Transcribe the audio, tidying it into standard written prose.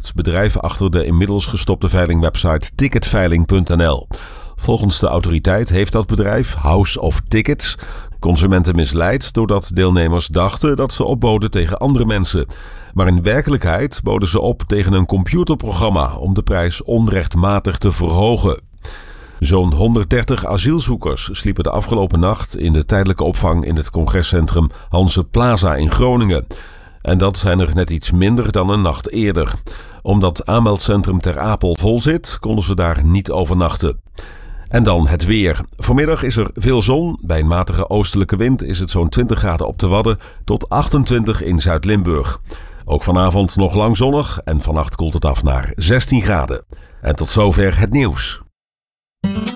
het bedrijf achter de inmiddels gestopte veilingwebsite Ticketveiling.nl. Volgens de autoriteit heeft dat bedrijf, House of Tickets, consumenten misleid doordat deelnemers dachten dat ze opboden tegen andere mensen. Maar in werkelijkheid boden ze op tegen een computerprogramma om de prijs onrechtmatig te verhogen. Zo'n 130 asielzoekers sliepen de afgelopen nacht in de tijdelijke opvang in het congrescentrum Hanse Plaza in Groningen. En dat zijn er net iets minder dan een nacht eerder. Omdat aanmeldcentrum Ter Apel vol zit, konden ze daar niet overnachten. En dan het weer. Vanmiddag is er veel zon. Bij een matige oostelijke wind is het zo'n 20 graden op de Wadden tot 28 in Zuid-Limburg. Ook vanavond nog lang zonnig en vannacht koelt het af naar 16 graden. En tot zover het nieuws.